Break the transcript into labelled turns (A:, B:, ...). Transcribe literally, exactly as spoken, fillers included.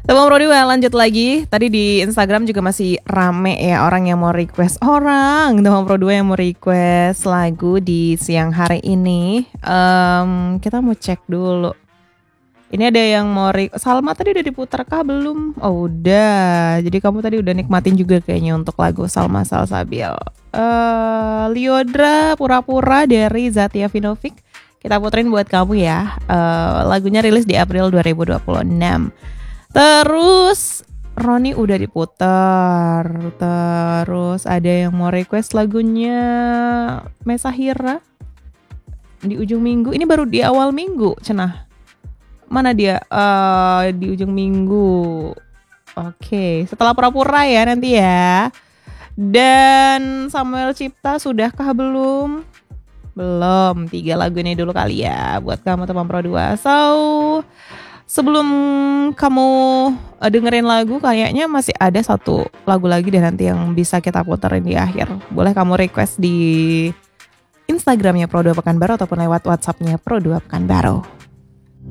A: Teman Pro dua lanjut lagi. Tadi di Instagram juga masih rame ya orang yang mau request. Orang Teman Pro dua yang mau request lagu di siang hari ini. um, Kita mau cek dulu. Ini ada yang mau request. Salma tadi udah diputar kah belum? Oh udah. Jadi kamu tadi udah nikmatin juga kayaknya untuk lagu Salma Salsabil. uh, Liodra Pura-Pura dari Zatia Vinovic. Kita puterin buat kamu ya. uh, Lagunya rilis di April dua ribu dua puluh enam. Terus Roni udah diputar. Terus ada yang mau request lagunya Mesahira di ujung minggu. Ini baru di awal minggu, cenah. Mana dia? Uh, di ujung minggu. Oke, setelah pura-pura ya nanti ya. Dan Samuel Cipta sudahkah belum? Belum. Tiga lagu ini dulu kali ya buat kamu teman Pro dua. So, sebelum kamu uh, dengerin lagu, kayaknya masih ada satu lagu lagi deh nanti yang bisa kita puterin di akhir. Boleh kamu request di Instagramnya Pro dua Pekanbaru ataupun lewat WhatsAppnya Pro dua Pekanbaru.